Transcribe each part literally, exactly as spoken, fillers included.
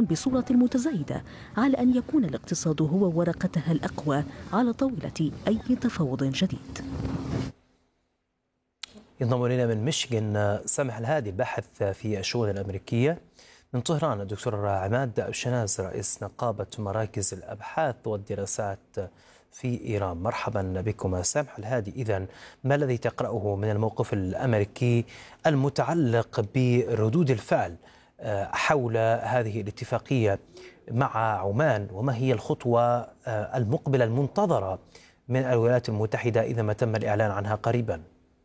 بصورة متزايدة على أن يكون الاقتصاد هو ورقتها الأقوى على طاولة أي تفاوض جديد. ينضم إلينا من ميشيغان سامح الهادي الباحث في الشؤون الأمريكية. من طهران الدكتور عماد الشناز رئيس نقابة مراكز الأبحاث والدراسات في إيران. مرحبا بكم سامح الهادي. إذن ما الذي تقرأه من الموقف الأمريكي المتعلق بردود الفعل حول هذه الاتفاقية مع عمان، وما هي الخطوة المقبلة المنتظرة من الولايات المتحدة إذا ما تم الإعلان عنها قريبا؟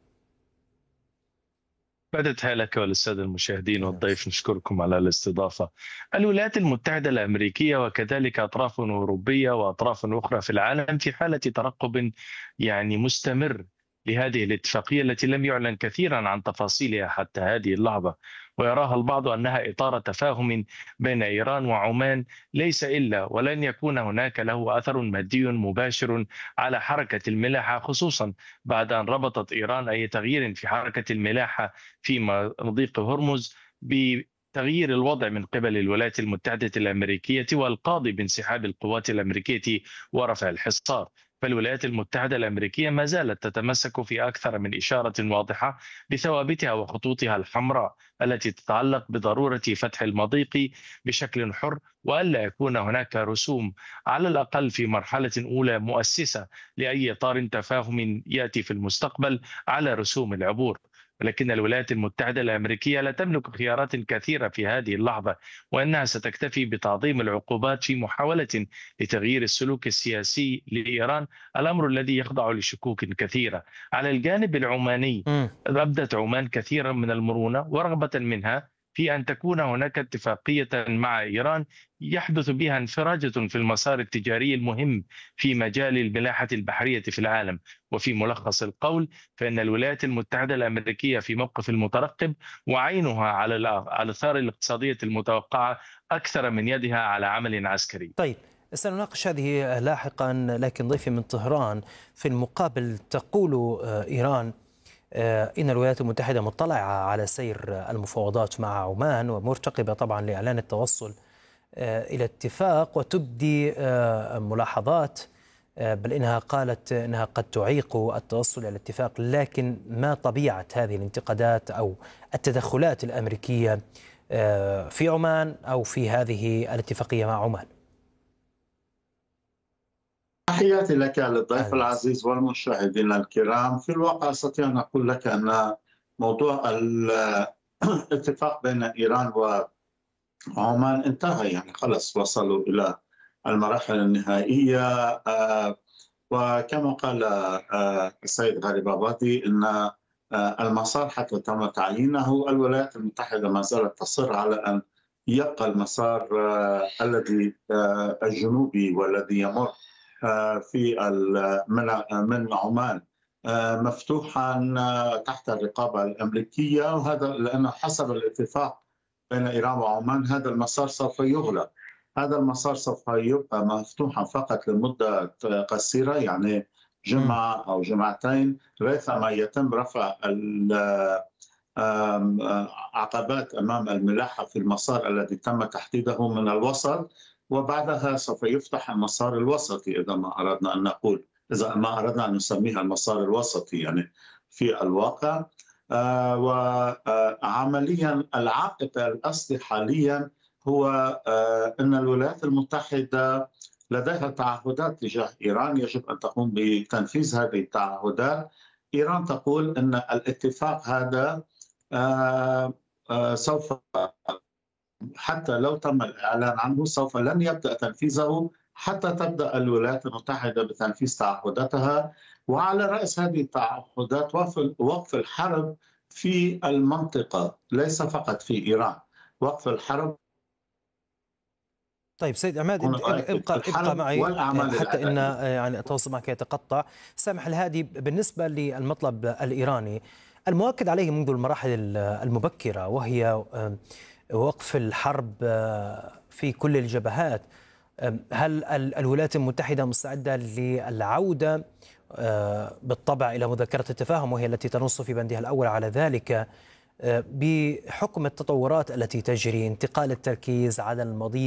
بعد تحية لك وللسادة المشاهدين والضيف، نشكركم على الاستضافة. الولايات المتحدة الأمريكية وكذلك أطراف أوروبية وأطراف أخرى في العالم في حالة ترقب يعني مستمر لهذه الاتفاقية التي لم يعلن كثيرا عن تفاصيلها حتى هذه اللحظة، ويراها البعض أنها إطار تفاهم بين إيران وعمان ليس إلا ولن يكون هناك له أثر مادي مباشر على حركة الملاحة، خصوصا بعد أن ربطت إيران أي تغيير في حركة الملاحة في مضيق هرمز بتغيير الوضع من قبل الولايات المتحدة الأمريكية والقاضي بانسحاب القوات الأمريكية ورفع الحصار. فالولايات المتحدة الأمريكية ما زالت تتمسك في أكثر من إشارة واضحة بثوابتها وخطوطها الحمراء التي تتعلق بضرورة فتح المضيق بشكل حر، وألا يكون هناك رسوم على الأقل في مرحلة أولى مؤسسة لأي إطار تفاهم يأتي في المستقبل على رسوم العبور. ولكن الولايات المتحدة الأمريكية لا تملك خيارات كثيرة في هذه اللحظة، وأنها ستكتفي بتعظيم العقوبات في محاولة لتغيير السلوك السياسي لإيران، الأمر الذي يخضع لشكوك كثيرة. على الجانب العماني أبدت عمان كثيرا من المرونة ورغبة منها في أن تكون هناك اتفاقية مع إيران يحدث بها انفراجة في المسار التجاري المهم في مجال الملاحة البحرية في العالم. وفي ملخص القول فإن الولايات المتحدة الأمريكية في موقف المترقب، وعينها على الآثار الاقتصادية المتوقعة أكثر من يدها على عمل عسكري. طيب سنناقش هذه لاحقا، لكن ضيفي من طهران في المقابل تقول إيران إن الولايات المتحدة مطلعة على سير المفاوضات مع عمان ومرتقبة طبعا لإعلان التوصل إلى اتفاق، وتبدي ملاحظات بل إنها قالت إنها قد تعيق التوصل إلى الاتفاق. لكن ما طبيعة هذه الانتقادات أو التدخلات الأمريكية في عمان أو في هذه الاتفاقية مع عمان؟ تحياتي لك للضيف العزيز والمشاهدين الكرام. في الواقع أستطيع أن أقول لك أن موضوع الاتفاق بين إيران وعمان انتهى، يعني خلص وصلوا إلى المراحل النهائية. وكما قال السيد غريبابادي أن المسار حتى تم تعيينه، الولايات المتحدة ما زالت تصر على أن يبقى المسار الذي الجنوبي والذي يمر في من عمان مفتوحا تحت الرقابة الأمريكية، وهذا لأن حسب الاتفاق بين إيران وعمان هذا المسار سوف يغلق. هذا المسار سوف يبقى مفتوحا فقط لمدة قصيرة، يعني جمعة أو جمعتين، ريثما يتم رفع عقبات أمام الملاحة في المسار الذي تم تحديده من الوسط، وبعدها سوف يفتح المسار الوسطي إذا ما أردنا أن نقول، إذا ما أردنا أن نسميها المسار الوسطي يعني في الواقع. آه وعمليا العائق الأصلي حاليا هو آه أن الولايات المتحدة لديها تعهدات تجاه إيران، يجب أن تقوم بتنفيذ هذه التعهدات. إيران تقول أن الاتفاق هذا آه آه سوف حتى لو تم الإعلان عنه سوف لن يبدأ تنفيذه حتى تبدأ الولايات المتحدة بتنفيذ تعهداتها. وعلى رأس هذه التعهدات وقف الحرب في المنطقة، ليس فقط في إيران، وقف الحرب. طيب سيد عماد ابقى ابقى معي حتى ان يعني التواصل معك يتقطع. سامح الهادي، بالنسبه للمطلب الايراني المؤكد عليه منذ المراحل المبكره وهي وقف الحرب في كل الجبهات، هل الولايات المتحدة مستعدة للعودة بالطبع إلى مذكرة التفاهم وهي التي تنص في بندها الأول على ذلك بحكم التطورات التي تجري، انتقال التركيز على الماضي